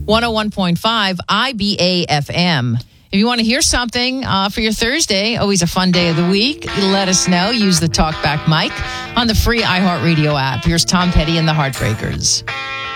101.5 IBA FM. If you want to hear something for your Thursday, always a fun day of the week, let us know. Use the TalkBack mic on the free iHeartRadio app. Here's Tom Petty and the Heartbreakers.